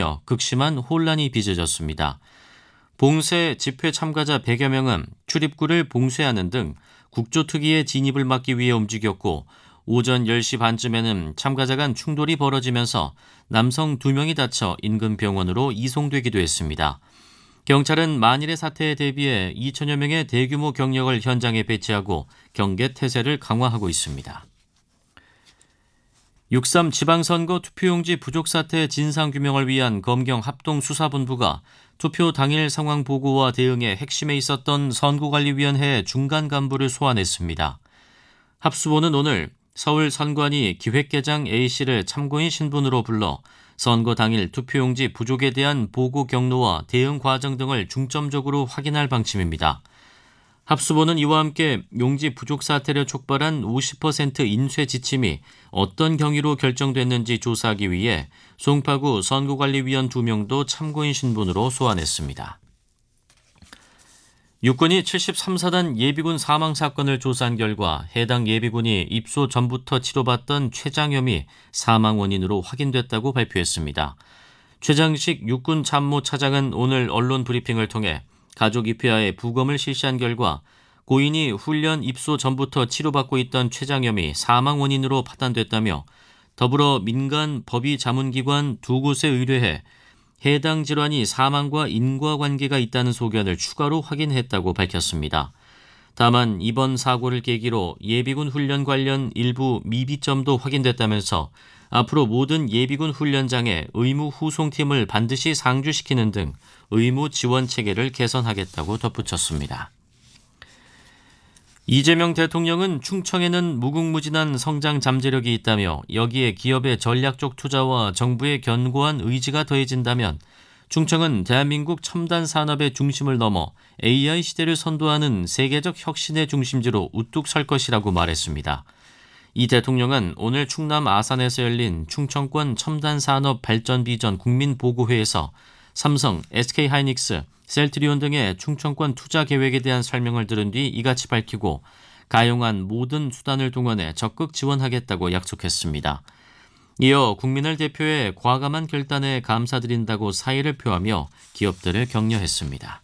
쏟아지며 극심한 혼란이 빚어졌습니다. 봉쇄 집회 참가자 100여 명은 출입구를 봉쇄하는 등 국조특위의 진입을 막기 위해 움직였고 오전 10시 반쯤에는 참가자 간 충돌이 벌어지면서 남성 2명이 다쳐 인근 병원으로 이송되기도 했습니다. 경찰은 만일의 사태에 대비해 2천여 명의 대규모 경력을 현장에 배치하고 경계 태세를 강화하고 있습니다. 6.3 지방선거 투표용지 부족 사태 진상규명을 위한 검경 합동수사본부가 투표 당일 상황 보고와 대응에 핵심에 있었던 선거관리위원회 중간 간부를 소환했습니다. 합수본은 오늘 서울 선관위 기획계장 A씨를 참고인 신분으로 불러 선거 당일 투표용지 부족에 대한 보고 경로와 대응 과정 등을 중점적으로 확인할 방침입니다. 합수본은 이와 함께 용지 부족 사태를 촉발한 50% 인쇄 지침이 어떤 경위로 결정됐는지 조사하기 위해 송파구 선거관리위원 2명도 참고인 신분으로 소환했습니다. 육군이 73사단 예비군 사망 사건을 조사한 결과 해당 예비군이 입소 전부터 치료받던 췌장염이 사망 원인으로 확인됐다고 발표했습니다. 최장식 육군 참모 차장은 오늘 언론 브리핑을 통해 가족 입회하에 부검을 실시한 결과 고인이 훈련 입소 전부터 치료받고 있던 췌장염이 사망 원인으로 판단됐다며 더불어 민간 법의 자문기관 2곳에 의뢰해 해당 질환이 사망과 인과관계가 있다는 소견을 추가로 확인했다고 밝혔습니다. 다만 이번 사고를 계기로 예비군 훈련 관련 일부 미비점도 확인됐다면서 앞으로 모든 예비군 훈련장에 의무 후송팀을 반드시 상주시키는 등 의무 지원 체계를 개선하겠다고 덧붙였습니다. 이재명 대통령은 충청에는 무궁무진한 성장 잠재력이 있다며 여기에 기업의 전략적 투자와 정부의 견고한 의지가 더해진다면 충청은 대한민국 첨단 산업의 중심을 넘어 AI 시대를 선도하는 세계적 혁신의 중심지로 우뚝 설 것이라고 말했습니다. 이 대통령은 오늘 충남 아산에서 열린 충청권 첨단 산업 발전 비전 국민보고회에서 삼성, SK하이닉스, 셀트리온 등의 충청권 투자 계획에 대한 설명을 들은 뒤 이같이 밝히고 가용한 모든 수단을 동원해 적극 지원하겠다고 약속했습니다. 이어 국민을 대표해 과감한 결단에 감사드린다고 사의를 표하며 기업들을 격려했습니다.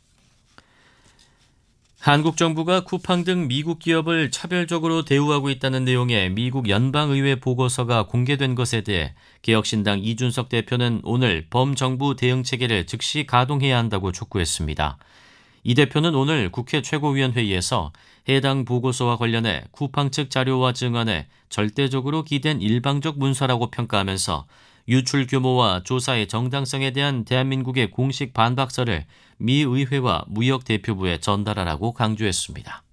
한국 정부가 쿠팡 등 미국 기업을 차별적으로 대우하고 있다는 내용의 미국 연방의회 보고서가 공개된 것에 대해 개혁신당 이준석 대표는 오늘 범정부 대응체계를 즉시 가동해야 한다고 촉구했습니다. 이 대표는 오늘 국회 최고위원회의에서 해당 보고서와 관련해 쿠팡 측 자료와 증언에 절대적으로 기댄 일방적 문서라고 평가하면서 유출 규모와 조사의 정당성에 대한 대한민국의 공식 반박서를 미 의회와 무역대표부에 전달하라고 강조했습니다.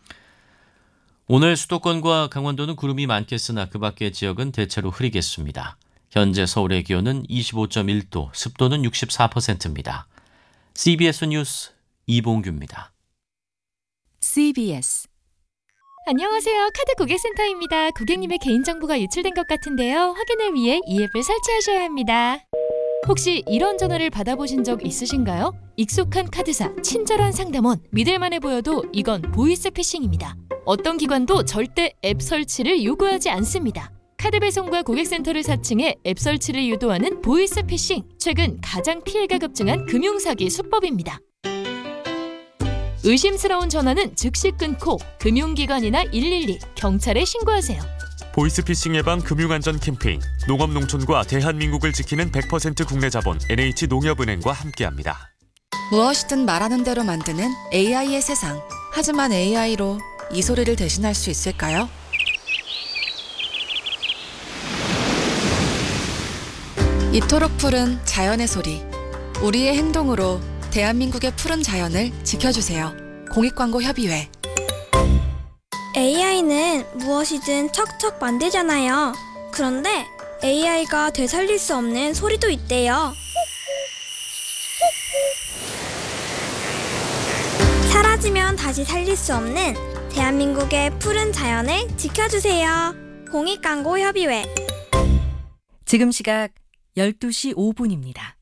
오늘 수도권과 강원도는 구름이 많겠으나 그 밖의 지역은 대체로 흐리겠습니다. 현재 서울의 기온은 25.1도, 습도는 64%입니다. CBS 뉴스 이봉규입니다. CBS 안녕하세요. 카드 고객센터입니다. 고객님의 개인정보가 유출된 것 같은데요. 확인을 위해 이 앱을 설치하셔야 합니다. 혹시 이런 전화를 받아보신 적 있으신가요? 익숙한 카드사, 친절한 상담원, 믿을만해 보여도 이건 보이스피싱입니다. 어떤 기관도 절대 앱 설치를 요구하지 않습니다. 카드 배송과 고객센터를 사칭해 앱 설치를 유도하는 보이스피싱. 최근 가장 피해가 급증한 금융사기 수법입니다. 의심스러운 전화는 즉시 끊고 금융기관이나 112, 경찰에 신고하세요. 보이스피싱 예방 금융안전 캠페인 농업농촌과 대한민국을 지키는 100% 국내 자본 NH농협은행과 함께합니다. 무엇이든 말하는 대로 만드는 AI의 세상. 하지만 AI로 이 소리를 대신할 수 있을까요? 이토록 푸른 자연의 소리. 우리의 행동으로 대한민국의 푸른 자연을 지켜주세요. 공익광고협의회. AI는 무엇이든 척척 만들잖아요. 그런데 AI가 되살릴 수 없는 소리도 있대요. 사라지면 다시 살릴 수 없는 대한민국의 푸른 자연을 지켜주세요. 공익광고협의회. 지금 시각 12시 5분입니다.